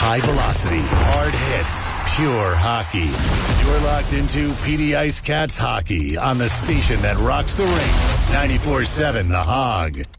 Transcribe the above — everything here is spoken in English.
High velocity, hard hits, pure hockey. You're locked into PD Ice Cats hockey on the station that rocks the rink. 94.7 The Hog.